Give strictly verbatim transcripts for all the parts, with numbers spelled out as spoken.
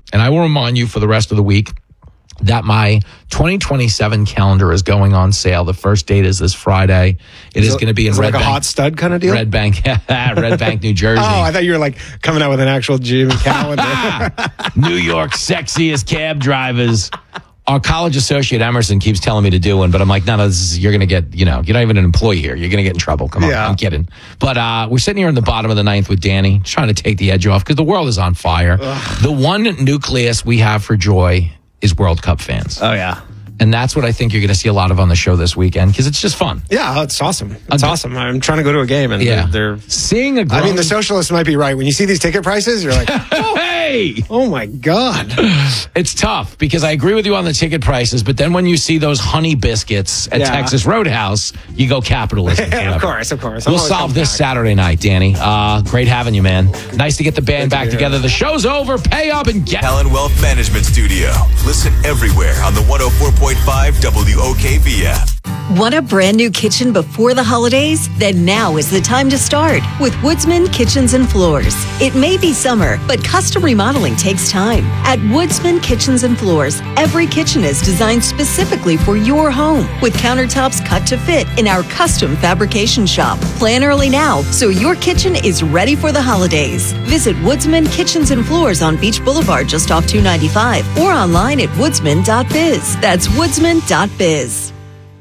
And I will remind you for the rest of the week that my twenty twenty-seven calendar is going on sale. The first date is this Friday. It is, is going to be in is it Red like Bank. a hot stud kind of deal? Red Bank, Red Bank, New Jersey. Oh, I thought you were like coming out with an actual gym calendar. New York sexiest cab drivers. Our college associate Emerson keeps telling me to do one, but I'm like, no, no, this is, you're going to get, you know, you're not even an employee here. You're going to get in trouble. Come on, yeah. I'm kidding. But uh, we're sitting here in the bottom of the ninth with Danny, trying to take the edge off because the world is on fire. Ugh. The one nucleus we have for joy is World Cup fans. Oh, yeah. And that's what I think you're going to see a lot of on the show this weekend because it's just fun. Yeah, it's awesome. It's okay. awesome. I'm trying to go to a game and yeah. they're, they're seeing a grown... I mean, the socialists might be right. When you see these ticket prices, you're like, oh, hey! Oh, my God. It's tough because I agree with you on the ticket prices, but then when you see those honey biscuits at yeah. Texas Roadhouse, you go capitalism. Of course, of course. I'm we'll solve this back. Saturday night, Danny. Uh, great having you, man. Nice to get the band Great back to together. The show's over. Pay up and get... Allen Wealth Management Studio. Listen everywhere on the one oh four point five W O K V app. Want a brand new kitchen before the holidays? Then now is the time to start with Woodsman Kitchens and Floors. It may be summer, but custom remodeling takes time. At Woodsman Kitchens and Floors, every kitchen is designed specifically for your home with countertops cut to fit in our custom fabrication shop. Plan early now so your kitchen is ready for the holidays. Visit Woodsman Kitchens and Floors on Beach Boulevard just off two ninety-five or online at woodsman dot biz. That's woodsman dot biz.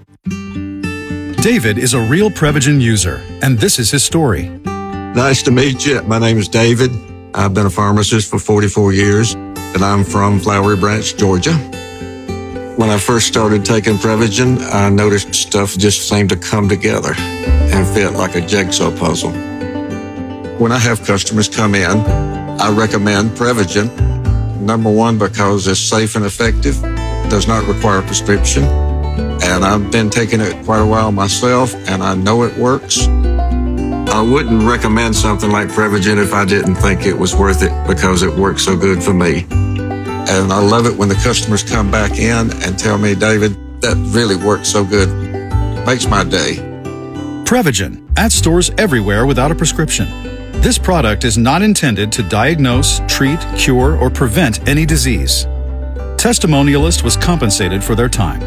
David is a real Prevagen user, and this is his story. Nice to meet you. My name is David. I've been a pharmacist for forty-four years, and I'm from Flowery Branch, Georgia. When I first started taking Prevagen, I noticed stuff just seemed to come together and fit like a jigsaw puzzle. When I have customers come in, I recommend Prevagen. Number one, because it's safe and effective, does not require a prescription. And I've been taking it quite a while myself, and I know it works. I wouldn't recommend something like Prevagen if I didn't think it was worth it because it works so good for me. And I love it when the customers come back in and tell me, David, that really works so good. Makes my day. Prevagen, at stores everywhere without a prescription. This product is not intended to diagnose, treat, cure, or prevent any disease. Testimonialist was compensated for their time.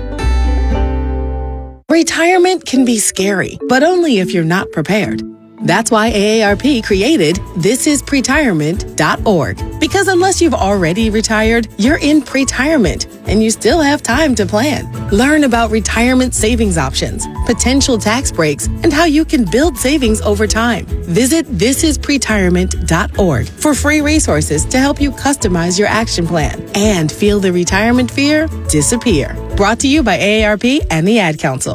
Retirement can be scary, but only if you're not prepared. That's why A A R P created this is pretirement dot org. Because unless you've already retired, you're in pretirement, and you still have time to plan. Learn about retirement savings options, potential tax breaks, and how you can build savings over time. Visit this is pretirement dot org for free resources to help you customize your action plan and feel the retirement fear disappear. Brought to you by A A R P and the Ad Council.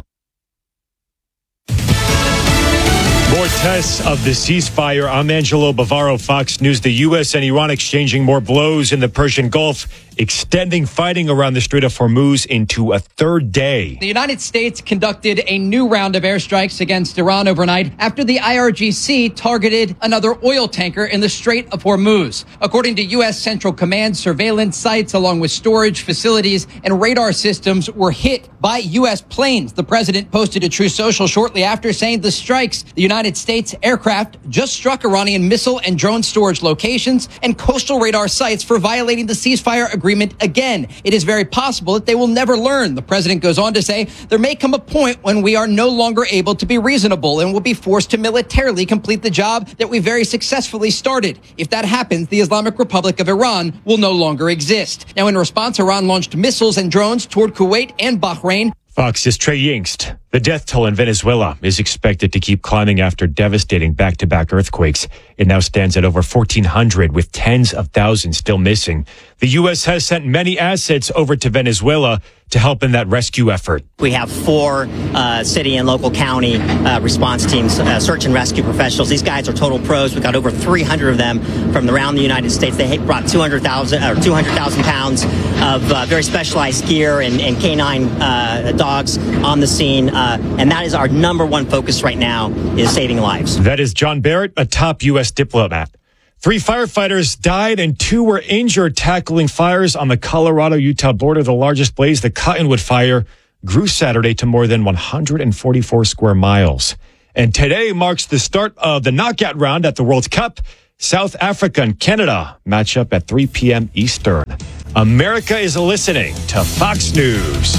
More tests of the ceasefire. I'm Angelo Bavaro, Fox News. The U S and Iran exchanging more blows in the Persian Gulf, extending fighting around the Strait of Hormuz into a third day. The United States conducted a new round of airstrikes against Iran overnight after the I R G C targeted another oil tanker in the Strait of Hormuz. According to U S Central Command, surveillance sites along with storage facilities and radar systems were hit by U S planes. The president posted a True Social shortly after saying the strikes, the United States aircraft just struck Iranian missile and drone storage locations and coastal radar sites for violating the ceasefire agreement again. It is very possible that they will never learn. The president goes on to say there may come a point when we are no longer able to be reasonable and will be forced to militarily complete the job that we very successfully started. If that happens, the Islamic Republic of Iran will no longer exist. Now, in response, Iran launched missiles and drones toward Kuwait and Bahrain. Fox's Trey Yingst. The death toll in Venezuela is expected to keep climbing after devastating back-to-back earthquakes. It now stands at over fourteen hundred, with tens of thousands still missing. The U S has sent many assets over to Venezuela to help in that rescue effort. We have four uh, city and local county uh, response teams, uh, search and rescue professionals. These guys are total pros. We've got over three hundred of them from around the United States. They brought two hundred thousand or two hundred thousand pounds of uh, very specialized gear and, and canine uh, dogs on the scene. Uh, and that is our number one focus right now, is saving lives. That is John Barrett, a top U S diplomat. Three firefighters died and two were injured tackling fires on the Colorado-Utah border. The largest blaze, the Cottonwood Fire, grew Saturday to more than one hundred forty-four square miles. And today marks the start of the knockout round at the World Cup. South Africa and Canada match up at three p.m. Eastern. America is listening to Fox News.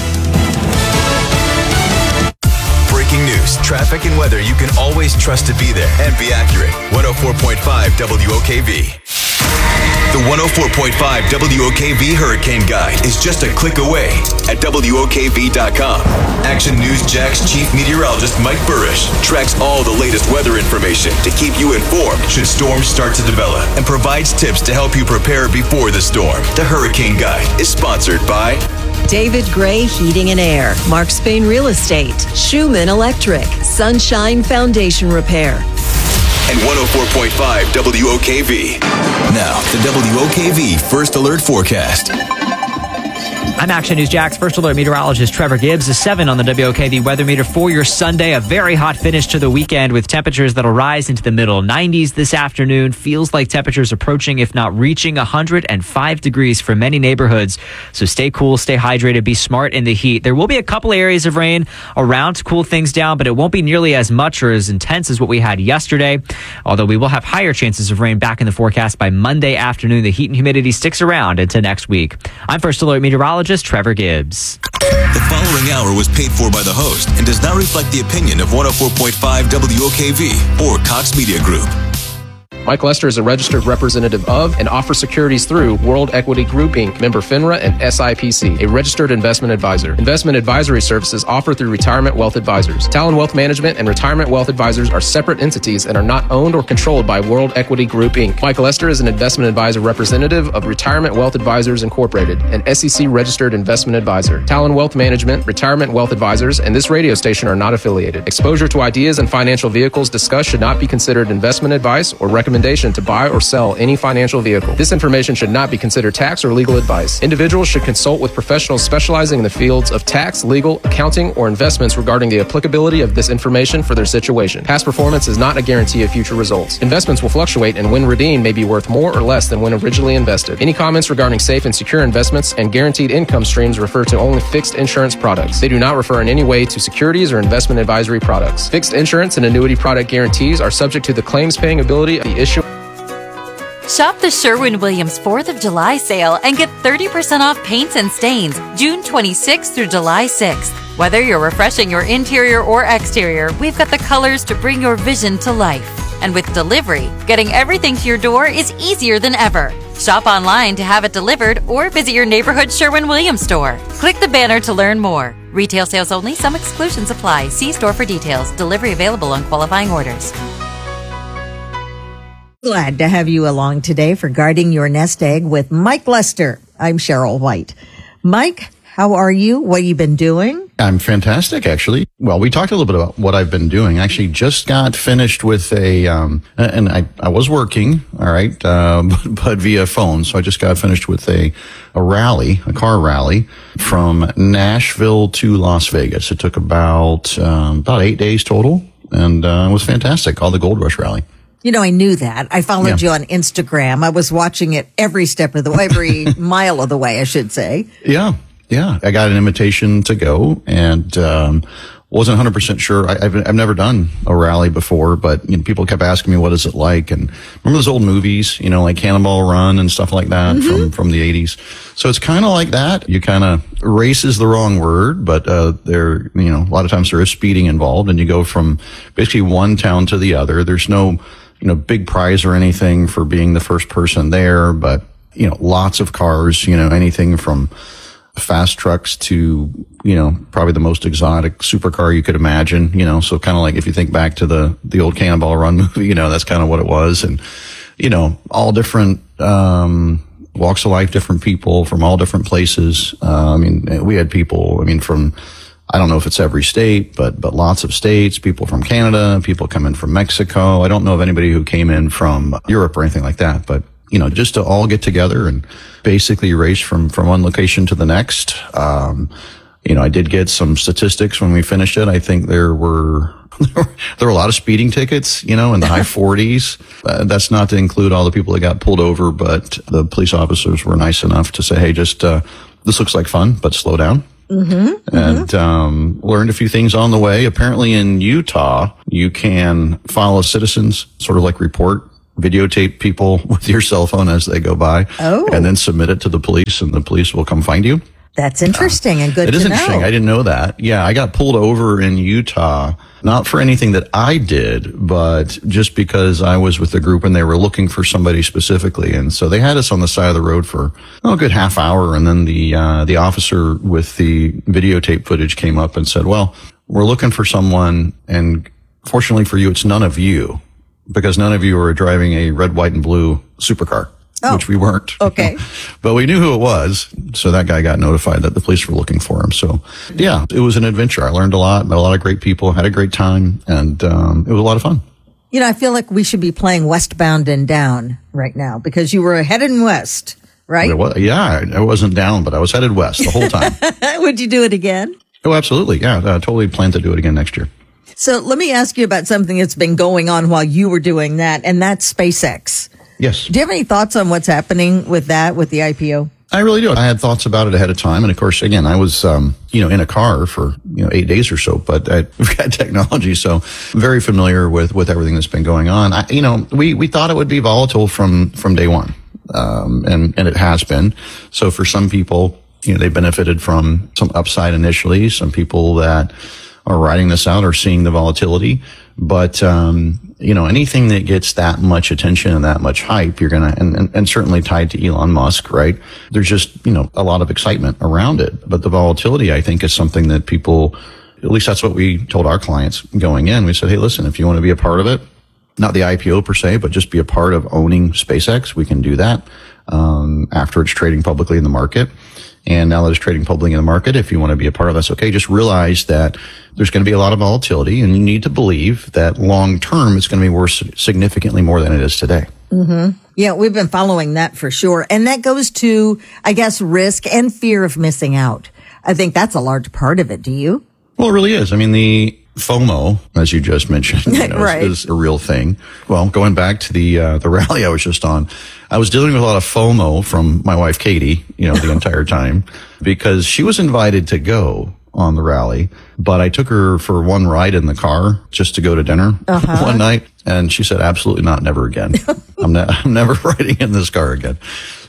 Breaking news, traffic, and weather you can always trust to be there and be accurate. one oh four point five W O K V. The one oh four point five W O K V Hurricane Guide is just a click away at W O K V dot com. Action News Jack's chief meteorologist Mike Burrish tracks all the latest weather information to keep you informed should storms start to develop and provides tips to help you prepare before the storm. The Hurricane Guide is sponsored by David Gray Heating and Air, Mark Spain Real Estate, Schumann Electric, Sunshine Foundation Repair, and one oh four point five W O K V. Now, the W O K V First Alert Forecast. I'm Action News Jack's First Alert meteorologist Trevor Gibbs. A seven on the W O K V weather meter for your Sunday. A very hot finish to the weekend with temperatures that'll rise into the middle nineties this afternoon. Feels like temperatures approaching, if not reaching, one hundred five degrees for many neighborhoods. So stay cool, stay hydrated, be smart in the heat. There will be a couple areas of rain around to cool things down, but it won't be nearly as much or as intense as what we had yesterday. Although we will have higher chances of rain back in the forecast by Monday afternoon. The heat and humidity sticks around into next week. I'm First Alert meteorologist Trevor Gibbs. The following hour was paid for by the host and does not reflect the opinion of one oh four point five W O K V or Cox Media Group. Mike Lester is a registered representative of and offers securities through World Equity Group, Incorporated, member FINRA and S I P C, a registered investment advisor. Investment advisory services offered through Retirement Wealth Advisors. Talon Wealth Management and Retirement Wealth Advisors are separate entities and are not owned or controlled by World Equity Group, Incorporated. Mike Lester is an investment advisor representative of Retirement Wealth Advisors Incorporated, an S E C registered investment advisor. Talon Wealth Management, Retirement Wealth Advisors, and this radio station are not affiliated. Exposure to ideas and financial vehicles discussed should not be considered investment advice or recommendation to buy or sell any financial vehicle. This information should not be considered tax or legal advice. Individuals should consult with professionals specializing in the fields of tax, legal, accounting, or investments regarding the applicability of this information for their situation. Past performance is not a guarantee of future results. Investments will fluctuate and when redeemed may be worth more or less than when originally invested. Any comments regarding safe and secure investments and guaranteed income streams refer to only fixed insurance products. They do not refer in any way to securities or investment advisory products. Fixed insurance and annuity product guarantees are subject to the claims paying ability of the issuer. Shop the Sherwin-Williams fourth of July sale and get thirty percent off paints and stains June twenty-sixth through July sixth. Whether you're refreshing your interior or exterior, we've got the colors to bring your vision to life. And with delivery, getting everything to your door is easier than ever. Shop online to have it delivered or visit your neighborhood Sherwin-Williams store. Click the banner to learn more. Retail sales only. Some exclusions apply. See store for details. Delivery available on qualifying orders. Glad to have you along today for Guarding Your Nest Egg with Mike Lester. I'm Cheryl White. Mike, how are you? What have you been doing? I'm fantastic, actually. Well, we talked a little bit about what I've been doing. I actually just got finished with a, um, and I, I was working, all right, uh, but, but via phone. So I just got finished with a, a rally, a car rally from Nashville to Las Vegas. It took about, um, about eight days total and, uh, it was fantastic. All the Gold Rush rally. You know, I knew that. I followed Yeah. you on Instagram. I was watching it every step of the way, every mile of the way, I should say. Yeah. Yeah. I got an invitation to go and, um, wasn't one hundred percent sure. I, I've, I've never done a rally before, but you know, people kept asking me, what is it like? And remember those old movies, you know, like Cannonball Run and stuff like that Mm-hmm. from, from the eighties. So it's kind of like that. You kind of, race is the wrong word, but, uh, there, you know, a lot of times there is speeding involved and you go from basically one town to the other. There's no, you know, big prize or anything for being the first person there, but, you know, lots of cars, you know, anything from fast trucks to, you know, probably the most exotic supercar you could imagine, you know, so kind of like if you think back to the, the old Cannonball Run movie, you know, that's kind of what it was. And, you know, all different, um, walks of life, different people from all different places. Uh, I mean, we had people, I mean, from, I don't know if it's every state, but, but lots of states, people from Canada, people coming from Mexico. I don't know of anybody who came in from Europe or anything like that, but, you know, just to all get together and basically race from, from one location to the next. Um, you know, I did get some statistics when we finished it. I think there were, there were a lot of speeding tickets, you know, in the high forties. Uh, that's not to include all the people that got pulled over, but the police officers were nice enough to say, hey, just, uh, this looks like fun, but slow down. Mm-hmm. And, um, learned a few things on the way. Apparently in Utah, you can file a citizen's sort of like report videotape people with your cell phone as they go by, oh. and then submit it to the police, and the police will come find you. That's interesting uh, and good to know. It is know. interesting. I didn't know that. Yeah, I got pulled over in Utah, not for anything that I did, but just because I was with the group and they were looking for somebody specifically. And so they had us on the side of the road for oh, a good half hour. And then the uh, the officer with the videotape footage came up and said, well, we're looking for someone, and fortunately for you, it's none of you, because none of you are driving a red, white, and blue supercar. Oh, which we weren't. Okay. But we knew who it was. So that guy got notified that the police were looking for him. So yeah, it was an adventure. I learned a lot, met a lot of great people, had a great time, and um, it was a lot of fun. You know, I feel like we should be playing Westbound and Down right now because you were heading west, right? Was, yeah, I wasn't down, but I was headed west the whole time. Would you do it again? Oh, absolutely. Yeah, I totally plan to do it again next year. So let me ask you about something that's been going on while you were doing that, and that's SpaceX. Yes. Do you have any thoughts on what's happening with that, with the I P O? I really do. I had thoughts about it ahead of time. And of course, again, I was, um, you know, in a car for, you know, eight days or so, but I, we've got technology. So I'm very familiar with, with everything that's been going on. I, you know, we, we thought it would be volatile from, from day one. Um, and, and it has been. So for some people, you know, they benefited from some upside initially. Some people that are riding this out are seeing the volatility. But, um, you know, anything that gets that much attention and that much hype, you're going to, and, and, and certainly tied to Elon Musk, right? There's just, you know, a lot of excitement around it. But the volatility, I think, is something that people, at least that's what we told our clients going in. We said, hey, listen, if you want to be a part of it, not the I P O per se, but just be a part of owning SpaceX, we can do that, um, after it's trading publicly in the market. And now that it's trading publicly in the market, if you want to be a part of that's okay. Just realize that there's going to be a lot of volatility, and you need to believe that long term it's going to be worth significantly more than it is today. Mm-hmm. Yeah, we've been following that for sure. And that goes to, I guess, risk and fear of missing out. I think that's a large part of it. Do you? Well, it really is. I mean, the FOMO, as you just mentioned, you know, right. is, is a real thing. Well, going back to the uh, the rally I was just on, I was dealing with a lot of FOMO from my wife, Katie, you know, the entire time, because she was invited to go on the rally, but I took her for one ride in the car just to go to dinner uh-huh. one night. And she said, absolutely not, never again. I'm, ne- I'm never riding in this car again.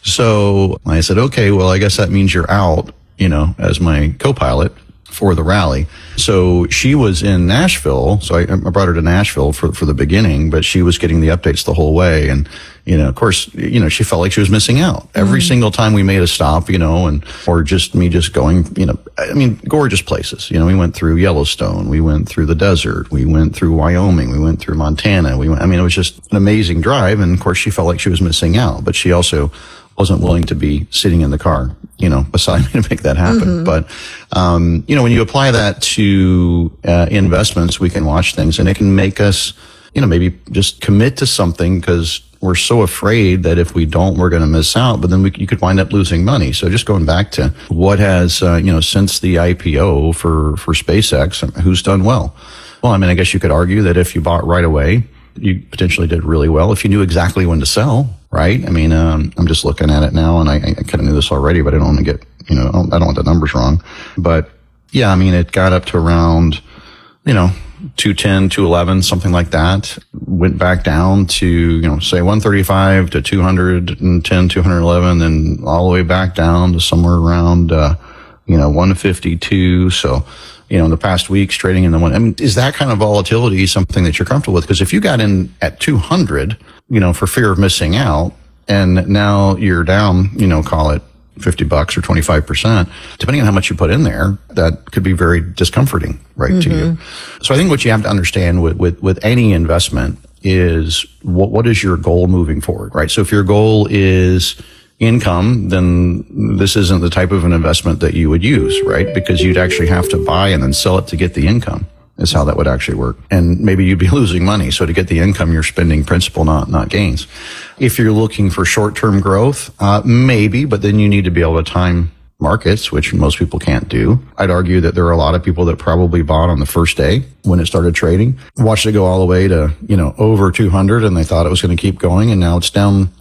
So I said, okay, well, I guess that means you're out, you know, as my co-pilot for the rally. So she was in Nashville. So I, I brought her to Nashville for, for the beginning, but she was getting the updates the whole way. And, you know, of course, you know, she felt like she was missing out every mm. single time we made a stop, you know, and, or just me just going, you know, I mean, gorgeous places. You know, we went through Yellowstone. We went through the desert. We went through Wyoming. We went through Montana. We went, I mean, it was just an amazing drive. And of course, she felt like she was missing out, but she also wasn't willing to be sitting in the car, you know, beside me to make that happen. Mm-hmm. But, um, you know, when you apply that to uh, investments, we can watch things and it can make us, you know, maybe just commit to something because we're so afraid that if we don't, we're going to miss out. But then we, you could wind up losing money. So just going back to what has, uh, you know, since the I P O for, for SpaceX, who's done well? Well, I mean, I guess you could argue that if you bought right away, you potentially did really well if you knew exactly when to sell, right? I mean, um, I'm just looking at it now, and I, I kind of knew this already, but I don't want to get, you know, I don't, I don't want the numbers wrong. But yeah, I mean, it got up to around, you know, two ten, two eleven, something like that. Went back down to, you know, say one thirty-five to two ten, two eleven, then all the way back down to somewhere around, uh, you know, one fifty-two. So, you know, in the past weeks trading in the one, I mean, is that kind of volatility something that you're comfortable with? Because if you got in at two hundred, you know, for fear of missing out, and now you're down, you know, call it fifty bucks or twenty-five percent, depending on how much you put in there, that could be very discomforting, right, mm-hmm. to you. So I think what you have to understand with, with, with any investment is what, what is your goal moving forward, right? So if your goal is income, then this isn't the type of an investment that you would use, right? Because you'd actually have to buy and then sell it to get the income. Is how that would actually work. And maybe you'd be losing money. So to get the income, you're spending principal, not, not gains. If you're looking for short-term growth, uh, maybe, but then you need to be able to time markets, which most people can't do. I'd argue that there are a lot of people that probably bought on the first day when it started trading, watched it go all the way to, you know, over two hundred, and they thought it was going to keep going, and now it's down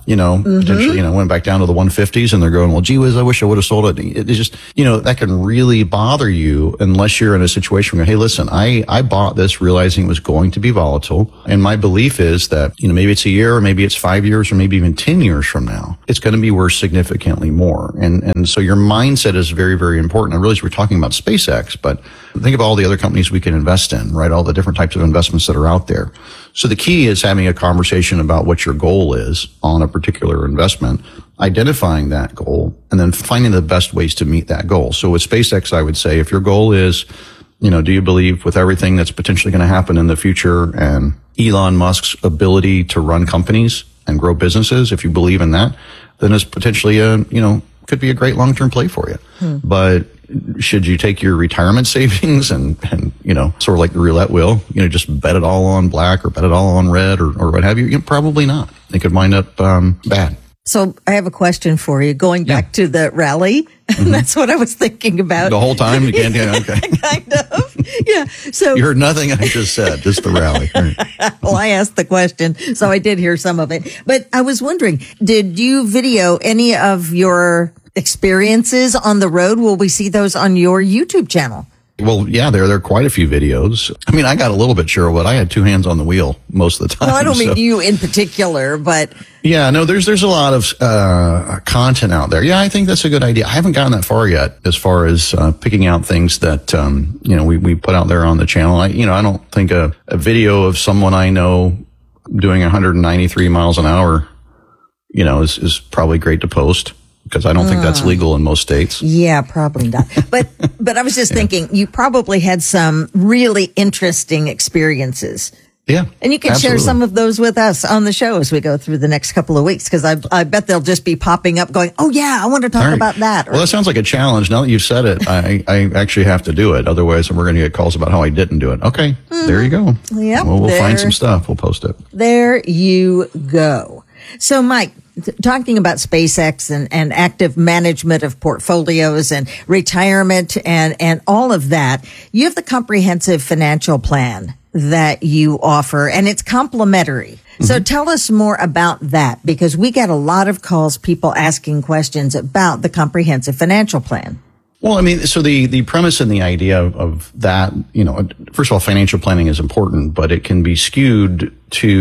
you know, Mm-hmm. potentially, you know, went back down to the one fifties and they're going, well, gee whiz, I wish I would have sold it. It's just, you know, that can really bother you unless you're in a situation where, hey, listen, I, I bought this realizing it was going to be volatile. And my belief is that, you know, maybe it's a year or maybe it's five years or maybe even ten years from now, it's going to be worth significantly more. And, and so your mindset is very, very important. I realize we're talking about SpaceX, but think of all the other companies we can invest in, right? All the different types of investments that are out there. So the key is having a conversation about what your goal is on a particular investment, identifying that goal, and then finding the best ways to meet that goal. So with SpaceX, I would say if your goal is, you know, do you believe with everything that's potentially going to happen in the future and Elon Musk's ability to run companies and grow businesses, if you believe in that, then it's potentially a, you know, could be a great long-term play for you. Hmm. But should you take your retirement savings and, and, you know, sort of like the roulette wheel, you know, just bet it all on black or bet it all on red or, or what have you? you know, probably not. It could wind up um, bad. So I have a question for you. Going back yeah. to the rally, mm-hmm. that's what I was thinking about. The whole time? You can't, yeah, okay. Kind of. Yeah. So you heard nothing I just said, just the rally. Right. Well, I asked the question, so I did hear some of it. But I was wondering, did you video any of your experiences on the road? Will we see those on your YouTube channel? Well, yeah, there, there are quite a few videos. I mean, I got a little bit, Cheryl, but I had two hands on the wheel most of the time. Well, I don't so. mean you in particular, but. Yeah, no, there's, there's a lot of, uh, content out there. Yeah, I think that's a good idea. I haven't gotten that far yet as far as, uh, picking out things that, um, you know, we, we put out there on the channel. I, you know, I don't think a, a video of someone I know doing one hundred ninety-three miles an hour, you know, is, is probably great to post. Because I don't uh, think that's legal in most states. Yeah, probably not. But but I was just yeah. thinking, you probably had some really interesting experiences. Yeah, and you can absolutely. share some of those with us on the show as we go through the next couple of weeks. Because I I bet they'll just be popping up, going, "Oh yeah, I want to talk right. about that." Or, well, that sounds like a challenge. Now that you've said it, I I actually have to do it. Otherwise, we're going to get calls about how I didn't do it. Okay, mm-hmm. there you go. Yep, well, we'll there, find some stuff. We'll post it. There you go. So, Mike, talking about SpaceX and, and active management of portfolios and retirement and, and all of that, you have the comprehensive financial plan that you offer, and it's complimentary. Mm-hmm. So tell us more about that, because we get a lot of calls, people asking questions about the comprehensive financial plan. Well, I mean, so the, the premise and the idea of, of that, you know, first of all, financial planning is important, but it can be skewed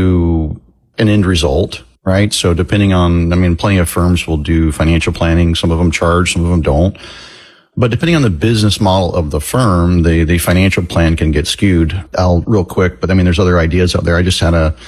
to an end result. Right. So depending on, I mean, plenty of firms will do financial planning. Some of them charge, some of them don't. But depending on the business model of the firm, the, the financial plan can get skewed. I'll real quick, but I mean, there's other ideas out there. I just had a,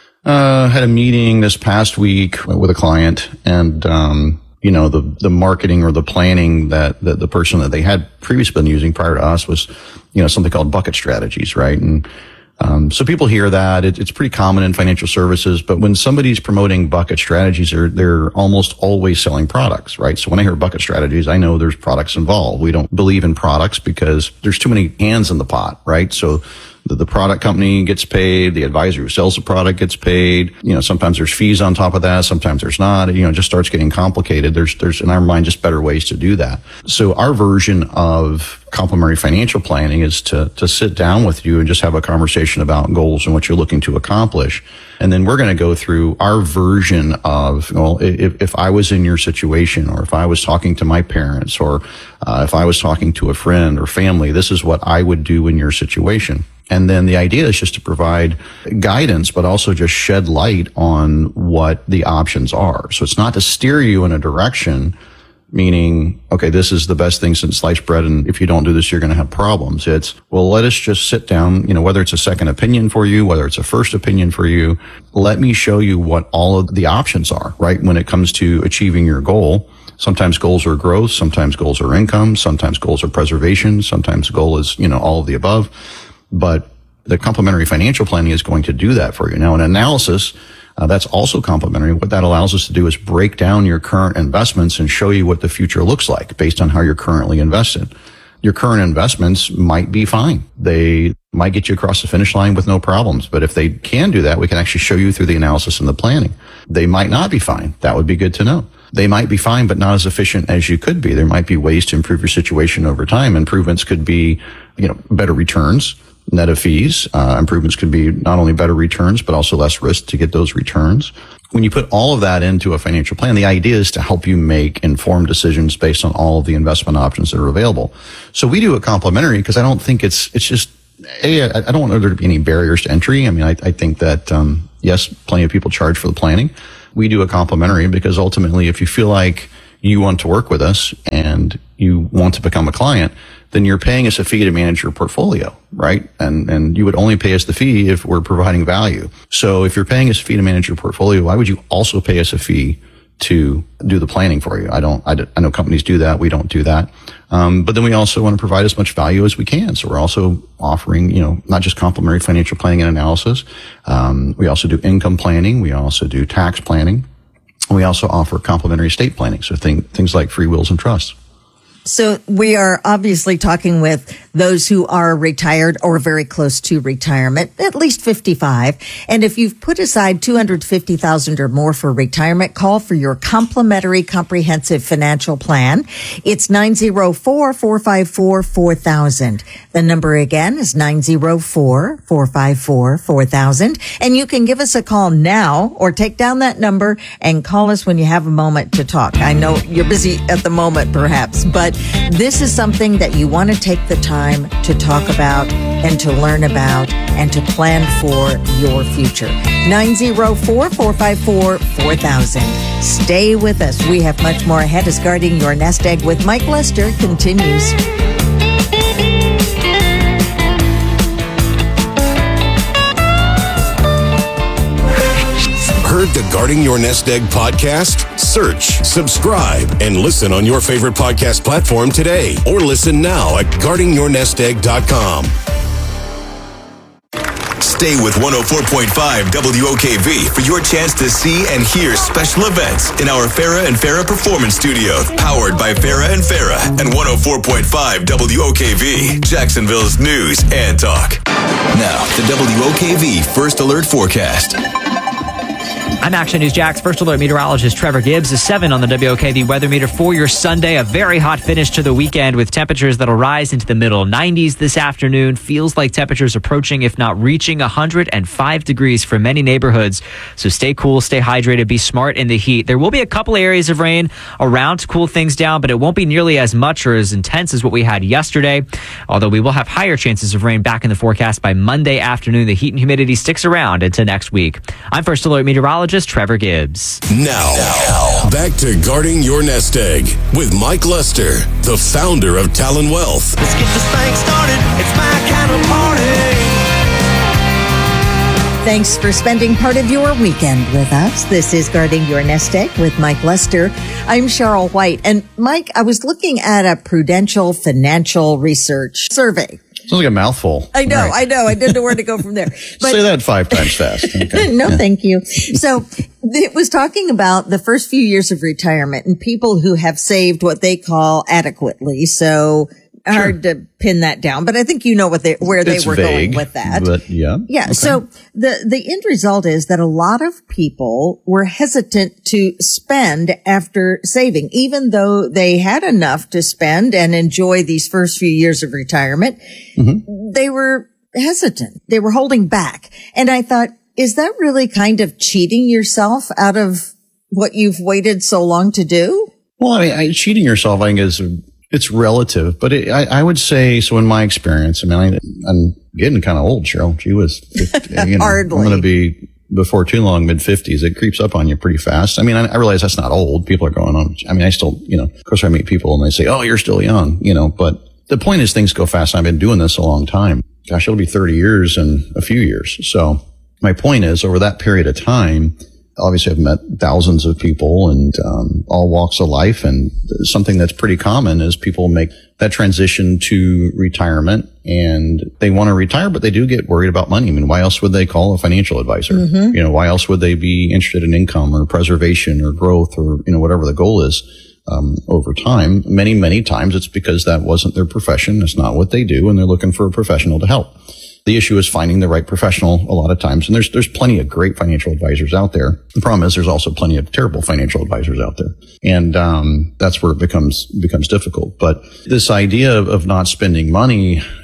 uh, had a meeting this past week with a client, and, um, you know, the, the marketing or the planning that, that the person that they had previously been using prior to us was, you know, something called bucket strategies, right? And, Um, so people hear that. It, it's pretty common in financial services, but when somebody's promoting bucket strategies, they're, they're almost always selling products, right? So when I hear bucket strategies, I know there's products involved. We don't believe in products because there's too many hands in the pot, right? So the, the product company gets paid, the advisor who sells the product gets paid. You know, sometimes there's fees on top of that. Sometimes there's not. You know, it just starts getting complicated. There's, there's in our mind just better ways to do that. So our version of complementary financial planning is to, to sit down with you and just have a conversation about goals and what you're looking to accomplish. And then we're going to go through our version of, well, if, if I was in your situation, or if I was talking to my parents, or uh, if I was talking to a friend or family, this is what I would do in your situation. And then the idea is just to provide guidance, but also just shed light on what the options are. So it's not to steer you in a direction, meaning, okay, this is the best thing since sliced bread, and if you don't do this, you're going to have problems. It's, well, let us just sit down, you know, whether it's a second opinion for you, whether it's a first opinion for you, let me show you what all of the options are, right? When it comes to achieving your goal. Sometimes goals are growth, sometimes goals are income, sometimes goals are preservation, sometimes goal is, you know, all of the above. But the complementary financial planning is going to do that for you. Now, an analysis, Uh, that's also complementary. What that allows us to do is break down your current investments and show you what the future looks like based on how you're currently invested. Your current investments might be fine. They might get you across the finish line with no problems. But if they can do that, we can actually show you through the analysis and the planning. They might not be fine. That would be good to know. They might be fine, but not as efficient as you could be. There might be ways to improve your situation over time. Improvements could be, you know, better returns. net of fees. Uh, improvements could be not only better returns, but also less risk to get those returns. When you put all of that into a financial plan, the idea is to help you make informed decisions based on all of the investment options that are available. So we do it complimentary because I don't think it's, it's just, A, I, I don't want there to be any barriers to entry. I mean, I, I think that, um, yes, plenty of people charge for the planning. We do it complimentary because ultimately, if you feel like you want to work with us and you want to become a client, then you're paying us a fee to manage your portfolio, right? And, and you would only pay us the fee if we're providing value. So if you're paying us a fee to manage your portfolio, why would you also pay us a fee to do the planning for you? I don't, I, I know companies do that. We don't do that. Um, but then we also want to provide as much value as we can. So we're also offering, you know, not just complimentary financial planning and analysis. Um, we also do income planning. We also do tax planning. We also offer complimentary estate planning. So thing, things like free wills and trusts. So we are obviously talking with those who are retired or very close to retirement, at least fifty-five. And if you've put aside two hundred fifty thousand dollars or more for retirement, call for your complimentary comprehensive financial plan. It's nine oh four, four five four, four thousand. The number again is nine oh four, four five four, four thousand. And you can give us a call now or take down that number and call us when you have a moment to talk. I know you're busy at the moment, perhaps, but this is something that you want to take the time to talk about and to learn about and to plan for your future. nine oh four, four five four, four thousand. Stay with us. We have much more ahead as Guarding Your Nest Egg with Mike Lester continues. Heard the Guarding Your Nest Egg podcast? Search, subscribe, and listen on your favorite podcast platform today. Or listen now at guarding your nest egg dot com. Stay with one oh four point five W O K V for your chance to see and hear special events in our Farah and Farah Performance Studio, powered by Farah and Farah and one oh four point five W O K V, Jacksonville's news and talk. Now, the W O K V First Alert Forecast. I'm Action News Jax First Alert meteorologist Trevor Gibbs. Is seven on the W O K V weather meter for your Sunday. A very hot finish to the weekend with temperatures that'll rise into the middle nineties this afternoon. Feels like temperatures approaching, if not reaching, one hundred five degrees for many neighborhoods. So stay cool, stay hydrated, be smart in the heat. There will be a couple areas of rain around to cool things down, but it won't be nearly as much or as intense as what we had yesterday. Although we will have higher chances of rain back in the forecast by Monday afternoon. The heat and humidity sticks around into next week. I'm First Alert meteorologist Trevor Gibbs. Now, now, back to Guarding Your Nest Egg with Mike Lester, the founder of Talon Wealth. Let's get this thing started. It's my kind of party. Thanks for spending part of your weekend with us. This is Guarding Your Nest Egg with Mike Lester. I'm Cheryl White. And Mike, I was looking at a Prudential Financial Research survey. Sounds like a mouthful. I know, right. I know. I didn't know where to go from there. But say that five times fast. Okay. no, yeah. Thank you. So it was talking about the first few years of retirement and people who have saved what they call adequately. So Sure. hard to pin that down, but I think you know what they, where it's they were vague, going with that. But yeah. Yeah. Okay. So the, the end result is that a lot of people were hesitant to spend after saving, even though they had enough to spend and enjoy these first few years of retirement. Mm-hmm. They were hesitant. They were holding back. And I thought, is that really kind of cheating yourself out of what you've waited so long to do? Well, I mean, I, cheating yourself, I think is, it's relative, but it, I, I would say, so in my experience, I mean, I, I'm getting kind of old, Cheryl. She was, fifty, you know, Hardly. I'm going to be before too long, mid fifties. It creeps up on you pretty fast. I mean, I, I realize that's not old. People are going on. I mean, I still, you know, of course I meet people and they say, oh, you're still young, you know, but the point is things go fast. I've been doing this a long time. Gosh, it'll be thirty years in a few years. So my point is over that period of time, obviously I've met thousands of people and um, all walks of life. And something that's pretty common is people make that transition to retirement and they want to retire, but they do get worried about money. I mean, why else would they call a financial advisor? Mm-hmm. You know, why else would they be interested in income or preservation or growth or, you know, whatever the goal is um, over time? Many, many times it's because that wasn't their profession. It's not what they do. And they're looking for a professional to help. The issue is finding the right professional a lot of times. And there's, there's plenty of great financial advisors out there. The problem is there's also plenty of terrible financial advisors out there. And, um, that's where it becomes, becomes difficult. But this idea of, of not spending money,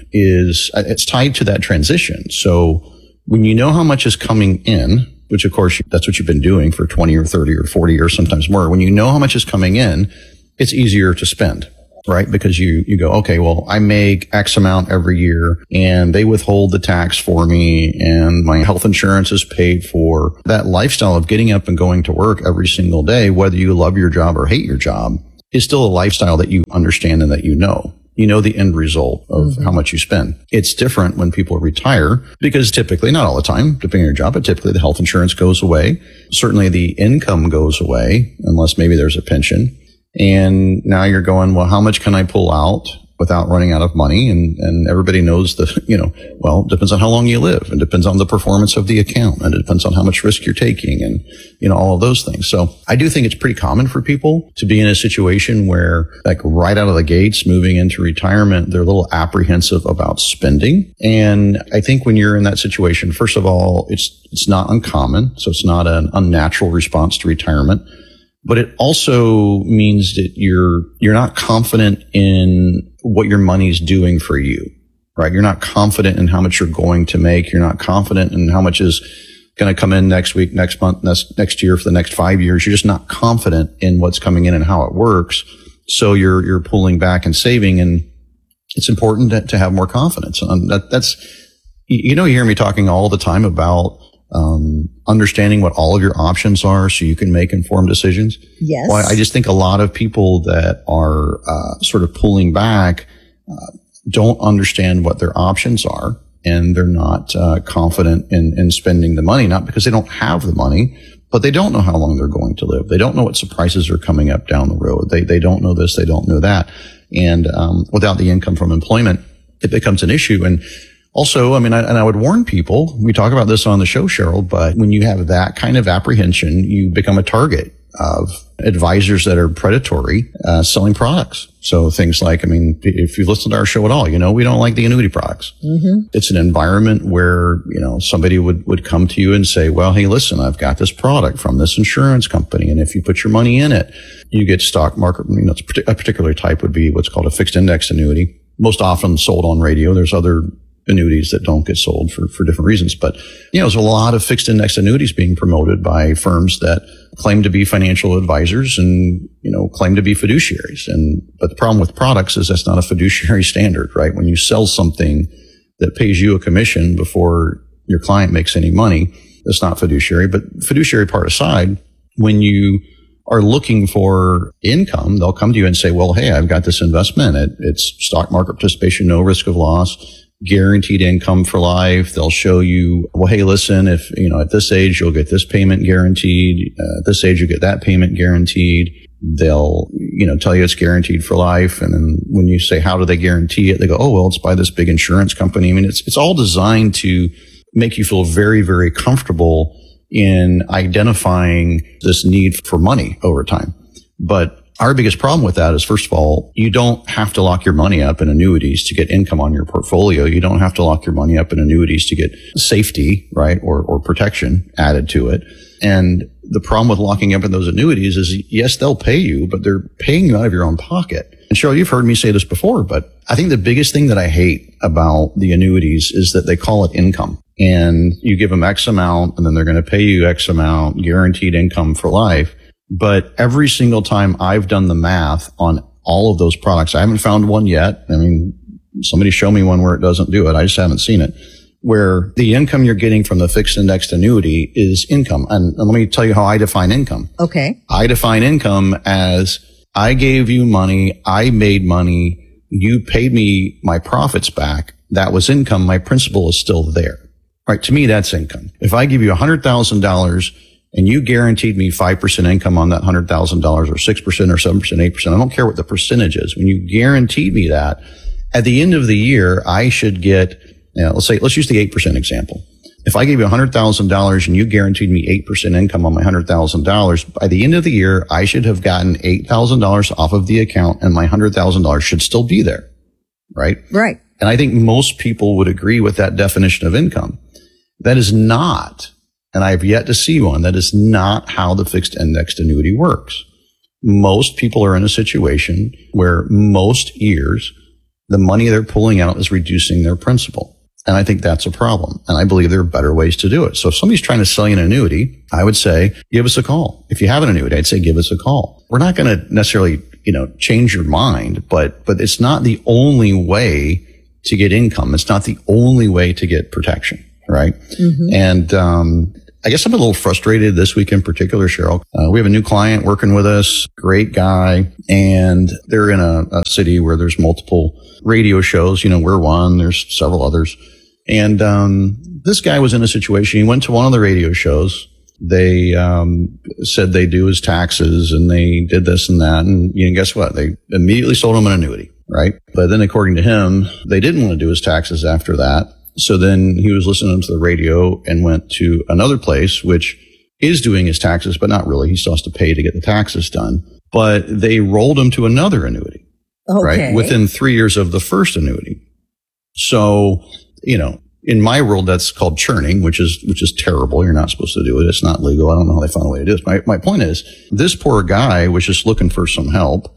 is it's tied to that transition. So when you know how much is coming in, which of course that's what you've been doing for twenty or thirty or forty years, sometimes more. When you know how much is coming in, it's easier to spend, right? Because you, you go, okay, well, I make X amount every year and they withhold the tax for me and my health insurance is paid for. That lifestyle of getting up and going to work every single day, whether you love your job or hate your job, is still a lifestyle that you understand and that you know. You know the end result of mm-hmm. how much you spend. It's different when people retire because typically, not all the time, depending on your job, but typically the health insurance goes away. Certainly the income goes away unless maybe there's a pension. And now you're going, well, how much can I pull out without running out of money? And, and everybody knows the, you know, well, it depends on how long you live and depends on the performance of the account and it depends on how much risk you're taking and, you know, all of those things. So I do think it's pretty common for people to be in a situation where like right out of the gates, moving into retirement, they're a little apprehensive about spending. And I think when you're in that situation, first of all, it's, it's not uncommon. So it's not an unnatural response to retirement. But it also means that you're, you're not confident in what your money's doing for you, right? You're not confident in how much you're going to make. You're not confident in how much is going to come in next week, next month, next, next year, for the next five years. You're just not confident in what's coming in and how it works. So you're, you're pulling back and saving. And it's important to, to have more confidence. And that, that's, you know, you hear me talking all the time about um, understanding what all of your options are so you can make informed decisions. Yes. Well, I just think a lot of people that are uh, sort of pulling back uh, don't understand what their options are, and they're not uh, confident in, in spending the money, not because they don't have the money, but they don't know how long they're going to live. They don't know what surprises are coming up down the road. They they don't know this, they don't know that. And um, without the income from employment, it becomes an issue. And also, I mean, I, and I would warn people, we talk about this on the show, Cheryl, but when you have that kind of apprehension, you become a target of advisors that are predatory, uh, selling products. So things like, I mean, if you've listened to our show at all, you know, we don't like the annuity products. Mm-hmm. It's an environment where, you know, somebody would, would come to you and say, well, hey, listen, I've got this product from this insurance company. And if you put your money in it, you get stock market, you know, a particular type would be what's called a fixed index annuity, most often sold on radio. There's other annuities that don't get sold for, for different reasons. But, you know, there's a lot of fixed index annuities being promoted by firms that claim to be financial advisors and, you know, claim to be fiduciaries. And, but the problem with products is that's not a fiduciary standard, right? When you sell something that pays you a commission before your client makes any money, that's not fiduciary. But fiduciary part aside, when you are looking for income, they'll come to you and say, well, hey, I've got this investment. It, it's stock market participation, no risk of loss, guaranteed income for life. They'll show you, well, hey, listen, if, you know, at this age, you'll get this payment guaranteed. Uh, at this age, you get that payment guaranteed. They'll, you know, tell you it's guaranteed for life. And then when you say, how do they guarantee it? They go, oh, well, it's by this big insurance company. I mean, it's, it's all designed to make you feel very, very comfortable in identifying this need for money over time. But our biggest problem with that is, first of all, you don't have to lock your money up in annuities to get income on your portfolio. You don't have to lock your money up in annuities to get safety, right, or, or protection added to it. And the problem with locking up in those annuities is, yes, they'll pay you, but they're paying you out of your own pocket. And Cheryl, you've heard me say this before, but I think the biggest thing that I hate about the annuities is that they call it income. And you give them X amount, and then they're going to pay you X amount, guaranteed income for life. But every single time I've done the math on all of those products, I haven't found one yet. I mean, somebody show me one where it doesn't do it. I just haven't seen it. Where the income you're getting from the fixed indexed annuity is income. And, and let me tell you how I define income. Okay. I define income as I gave you money, I made money, you paid me my profits back. That was income. My principal is still there. Right? To me, that's income. If I give you one hundred thousand dollars and you guaranteed me five percent income on that one hundred thousand dollars, or six percent or seven percent, eight percent, I don't care what the percentage is. When you guaranteed me that, at the end of the year, I should get, you know, let's say, let's use the eight percent example. If I gave you one hundred thousand dollars and you guaranteed me eight percent income on my one hundred thousand dollars, by the end of the year, I should have gotten eight thousand dollars off of the account and my one hundred thousand dollars should still be there. Right? Right. And I think most people would agree with that definition of income. That is not, and I've yet to see one, that is not how the fixed indexed annuity works. Most people are in a situation where most years the money they're pulling out is reducing their principal. And I think that's a problem. And I believe there are better ways to do it. So if somebody's trying to sell you an annuity, I would say, give us a call. If you have an annuity, I'd say, give us a call. We're not going to necessarily, you know, change your mind, but, but it's not the only way to get income. It's not the only way to get protection, right? Mm-hmm. And, um, I guess I'm a little frustrated this week in particular, Cheryl. Uh, we have a new client working with us, great guy, and they're in a, a city where there's multiple radio shows. You know, we're one, there's several others. And um this guy was in a situation, he went to one of the radio shows. They um said they do his taxes and they did this and that. And you know, guess what? They immediately sold him an annuity, right? But then according to him, they didn't want to do his taxes after that. So then he was listening to the radio and went to another place, which is doing his taxes, but not really. He still has to pay to get the taxes done. But they rolled him to another annuity, okay. right? Within three years of the first annuity. So, you know, in my world, that's called churning, which is, which is terrible. You're not supposed to do it. It's not legal. I don't know how they found a way to do it. My, my point is, this poor guy was just looking for some help.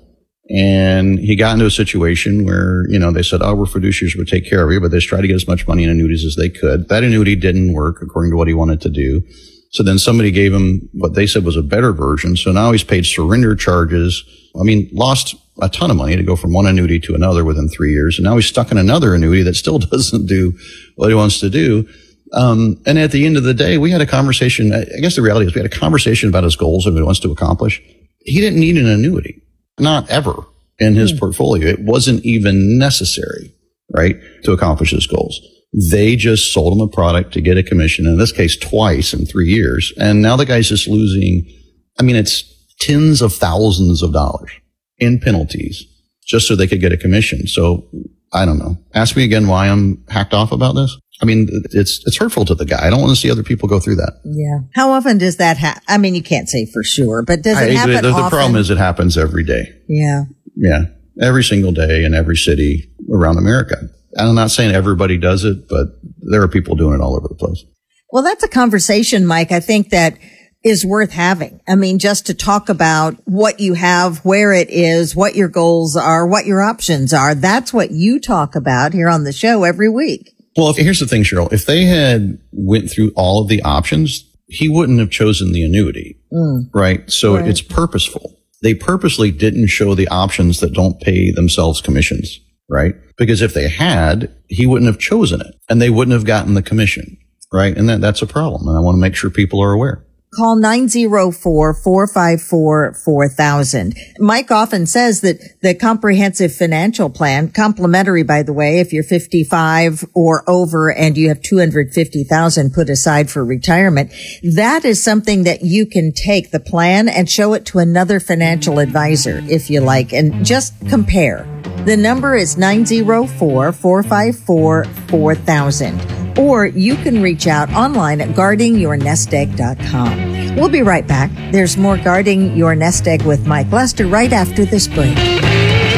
And he got into a situation where, you know, they said, oh, we're fiduciaries, we'll take care of you. But they just tried to get as much money in annuities as they could. That annuity didn't work according to what he wanted to do. So then somebody gave him what they said was a better version. So now he's paid surrender charges. I mean, lost a ton of money to go from one annuity to another within three years. And now he's stuck in another annuity that still doesn't do what he wants to do. Um, and at the end of the day, we had a conversation. I guess the reality is we had a conversation about his goals and what he wants to accomplish. He didn't need an annuity. Not ever in his mm. portfolio. It wasn't even necessary, right, to accomplish his goals. They just sold him a product to get a commission, in this case, twice in three years. And now the guy's just losing, I mean, it's tens of thousands of dollars in penalties just so they could get a commission. So I don't know. Ask me again why I'm hacked off about this. I mean, it's it's hurtful to the guy. I don't want to see other people go through that. Yeah. How often does that happen? I mean, you can't say for sure, but does it I, happen the, the, often? The problem is it happens every day. Yeah. Yeah. Every single day in every city around America. And I'm not saying everybody does it, but there are people doing it all over the place. Well, that's a conversation, Mike, I think that is worth having. I mean, just to talk about what you have, where it is, what your goals are, what your options are. That's what you talk about here on the show every week. Well, if, here's the thing, Cheryl. If they had went through all of the options, he wouldn't have chosen the annuity, mm. right? So right. It's purposeful. They purposely didn't show the options that don't pay themselves commissions, right? Because if they had, he wouldn't have chosen it and they wouldn't have gotten the commission, right? And that, that's a problem. And I want to make sure people are aware. Call nine oh four, four five four, four thousand. Mike often says that the comprehensive financial plan, complimentary, by the way, if you're fifty-five or over and you have two hundred fifty thousand put aside for retirement, that is something that you can take the plan and show it to another financial advisor, if you like, and just compare. The number is nine oh four, four five four, four thousand. Or you can reach out online at guarding your nest egg dot com. We'll be right back. There's more Guarding Your Nest Egg with Mike Lester right after this break.